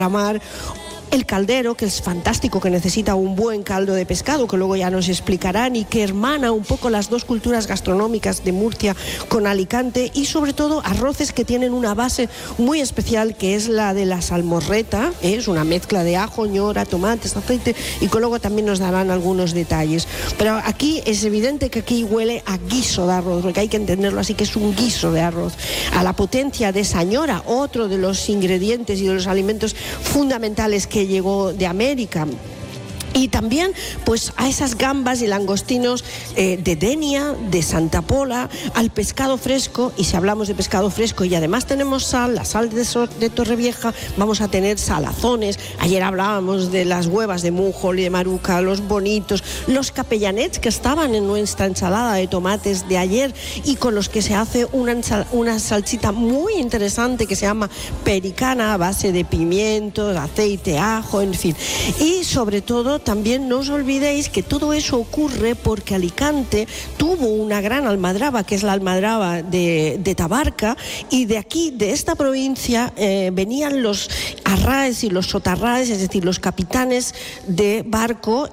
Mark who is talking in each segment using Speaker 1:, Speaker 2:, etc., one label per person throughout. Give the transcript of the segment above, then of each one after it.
Speaker 1: mar. El caldero, que es fantástico, que necesita un buen caldo de pescado, que luego ya nos explicarán, y que hermana un poco las dos culturas gastronómicas de Murcia con Alicante, y sobre todo arroces que tienen una base muy especial, que es la de la salmorreta. Es una mezcla de ajo, ñora, tomates, aceite, y que luego también nos darán algunos detalles. Pero aquí es evidente que aquí huele a guiso de arroz, porque hay que entenderlo así, que es un guiso de arroz. A la potencia de esa ñora, otro de los ingredientes y de los alimentos fundamentales que llegó de América. Y también pues a esas gambas y langostinos de Denia, de Santa Pola, al pescado fresco. Y si hablamos de pescado fresco y además tenemos sal, la sal de Torrevieja, vamos a tener salazones. Ayer hablábamos de las huevas de Mújol y de Maruca, los bonitos, los capellanets que estaban en nuestra ensalada de tomates de ayer, y con los que se hace una salsita muy interesante que se llama pericana, a base de pimientos, aceite, ajo, en fin. Y sobre todo también no os olvidéis que todo eso ocurre porque Alicante tuvo una gran almadraba, que es la almadraba de Tabarca, y de aquí, de esta provincia, venían los arráes y los sotarráes, es decir, los capitanes de barco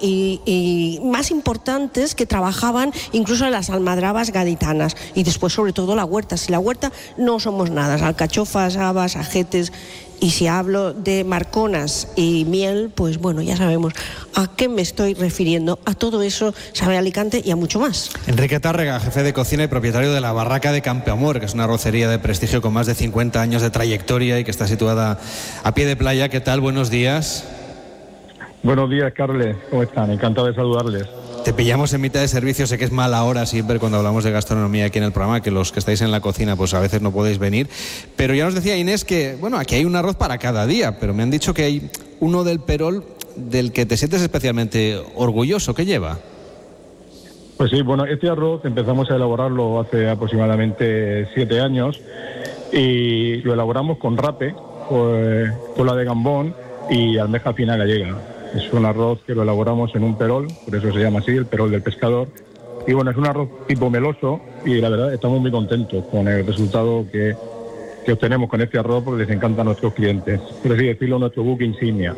Speaker 1: y más importantes, que trabajaban incluso en las almadrabas gaditanas, y después sobre todo la huerta. Si la huerta no somos nada, alcachofas, habas, ajetes. Y si hablo de marconas y miel, pues bueno, ya sabemos a qué me estoy refiriendo. A todo eso sabe Alicante y a mucho más.
Speaker 2: Enrique Tárrega, jefe de cocina y propietario de la Barraca de Campeamor, que es una arrocería de prestigio con más de 50 años de trayectoria y que está situada a pie de playa. ¿Qué tal? Buenos días.
Speaker 3: Buenos días, Carles. ¿Cómo están? Encantado de saludarles.
Speaker 2: Te pillamos en mitad de servicio, sé que es mala hora siempre cuando hablamos de gastronomía aquí en el programa, que los que estáis en la cocina pues a veces no podéis venir, pero ya nos decía Inés que, bueno, aquí hay un arroz para cada día, pero me han dicho que hay uno del Perol del que te sientes especialmente orgulloso. ¿Qué lleva?
Speaker 3: Pues sí, bueno, este arroz empezamos a elaborarlo hace aproximadamente 7 años y lo elaboramos con rape, cola de gambón y almeja fina gallega. Es un arroz que lo elaboramos en un perol, por eso se llama así, el perol del pescador. Y bueno, es un arroz tipo meloso y la verdad estamos muy contentos con el resultado que obtenemos con este arroz, porque les encanta a nuestros clientes. Por así decirlo, nuestro buque insignia.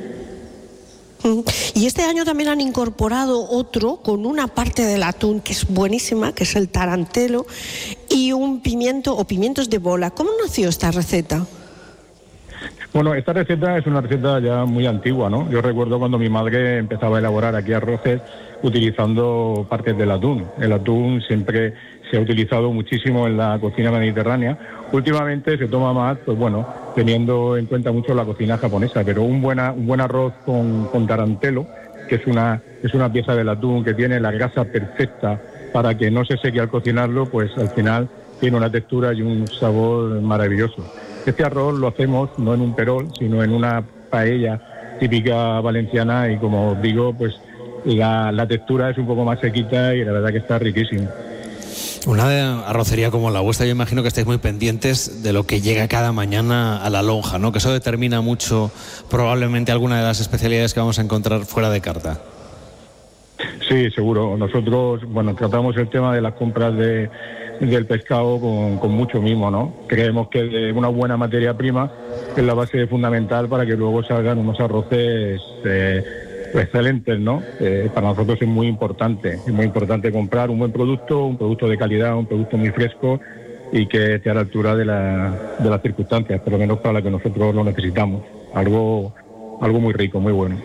Speaker 1: Y este año también han incorporado otro con una parte del atún que es buenísima, que es el tarantelo, y un pimiento o pimientos de bola. ¿Cómo nació esta receta?
Speaker 3: Bueno, esta receta es una receta ya muy antigua, ¿no? Yo recuerdo cuando mi madre empezaba a elaborar aquí arroces utilizando partes del atún. El atún siempre se ha utilizado muchísimo en la cocina mediterránea. Últimamente se toma más, pues bueno, teniendo en cuenta mucho la cocina japonesa, pero un buen arroz con tarantelo, que es una pieza del atún que tiene la grasa perfecta para que no se seque al cocinarlo, pues al final tiene una textura y un sabor maravilloso. Este arroz lo hacemos no en un perol, sino en una paella típica valenciana, y como os digo, pues la textura es un poco más sequita y la verdad que está riquísimo.
Speaker 2: Una arrocería como la vuestra, yo imagino que estáis muy pendientes de lo que llega cada mañana a la lonja, ¿no? Que eso determina mucho probablemente alguna de las especialidades que vamos a encontrar fuera de carta.
Speaker 3: Sí, seguro. Nosotros, bueno, tratamos el tema de las compras del pescado con mucho mimo, ¿no? Creemos que una buena materia prima es la base fundamental para que luego salgan unos arroces excelentes, ¿no? Para nosotros es muy importante comprar un buen producto, un producto de calidad, un producto muy fresco y que esté a la altura de las circunstancias, por lo menos para la que nosotros lo necesitamos. Algo muy rico, muy bueno.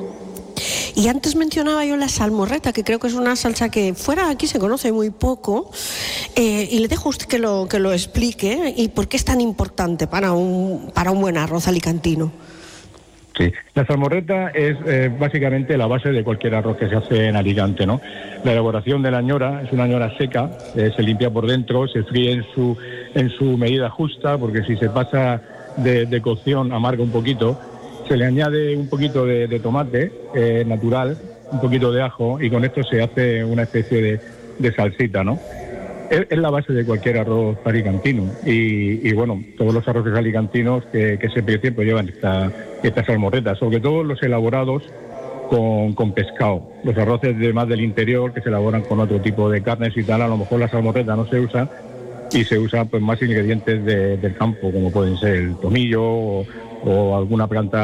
Speaker 1: Y antes mencionaba yo la salmorreta, que creo que es una salsa que fuera aquí se conoce muy poco, y le dejo a usted que lo explique y por qué es tan importante para un buen arroz alicantino.
Speaker 3: Sí, la salmorreta es básicamente la base de cualquier arroz que se hace en Alicante, ¿no? La elaboración de la ñora es una ñora seca, se limpia por dentro, se fríe en su medida justa, porque si se pasa de cocción amarga un poquito. Se le añade un poquito de tomate natural, un poquito de ajo, y con esto se hace una especie de salsita, ¿no? Es la base de cualquier arroz alicantino. Y bueno, todos los arroces alicantinos que se precien pues llevan esta salmorreta, sobre todo los elaborados con pescado. Los arroces más del interior, que se elaboran con otro tipo de carnes y tal, a lo mejor la salmorreta no se usa, y se usan pues más ingredientes del campo, como pueden ser el tomillo o o alguna planta